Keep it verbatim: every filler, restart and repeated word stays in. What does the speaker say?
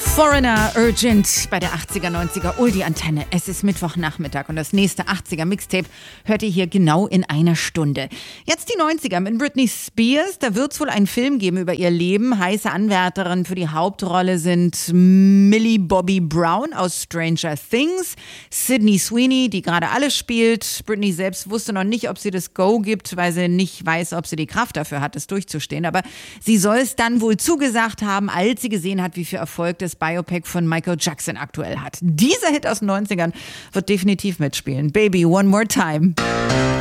Foreigner Urgent bei der achtziger, neunziger Oldie-Antenne. Es ist Mittwochnachmittag und das nächste achtziger-Mixtape hört ihr hier genau in einer Stunde. Jetzt die neunziger mit Britney Spears. Da wird es wohl einen Film geben über ihr Leben. Heiße Anwärterinnen für die Hauptrolle sind Millie Bobby Brown aus Stranger Things, Sydney Sweeney, die gerade alles spielt. Britney selbst wusste noch nicht, ob sie das Go gibt, weil sie nicht weiß, ob sie die Kraft dafür hat, es durchzustehen. Aber sie soll es dann wohl zugesagt haben, als sie gesehen hat, wie viel Erfolg das Biopic von Michael Jackson aktuell hat. Dieser Hit aus den neunzigern wird definitiv mitspielen. Baby, one more time.